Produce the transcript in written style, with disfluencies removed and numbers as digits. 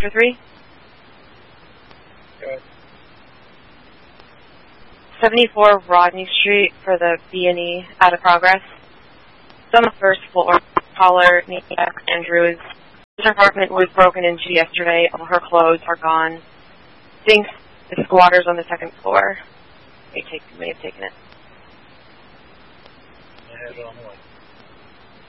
Sector 3. Good. 74 Rodney Street for the B&E out of progress. It's on the first floor. Caller named Andrews. Her apartment was broken into yesterday. All her clothes are gone. Thinks the squatters on the second floor may have taken it. I had it on one.